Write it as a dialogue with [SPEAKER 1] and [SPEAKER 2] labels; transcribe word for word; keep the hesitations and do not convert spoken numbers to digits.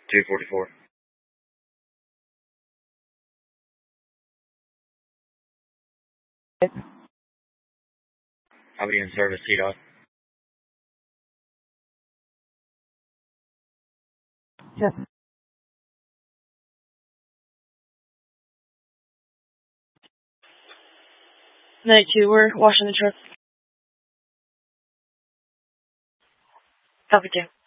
[SPEAKER 1] two forty-four. I'll be in service, T dot.
[SPEAKER 2] Yes. ninety-two, we're washing the truck. Copy two.